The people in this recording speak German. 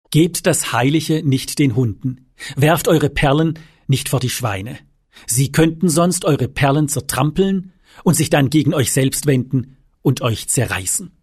Gebt das Heilige nicht den Hunden, werft eure Perlen nicht vor die Schweine. Sie könnten sonst eure Perlen zertrampeln und sich dann gegen euch selbst wenden und euch zerreißen.